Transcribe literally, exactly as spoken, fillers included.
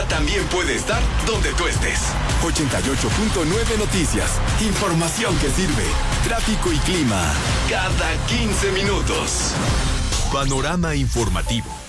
ahora también puede estar donde tú estés. ochenta y ocho punto nueve Noticias. Información que sirve. Tráfico y clima cada quince minutos. Panorama informativo.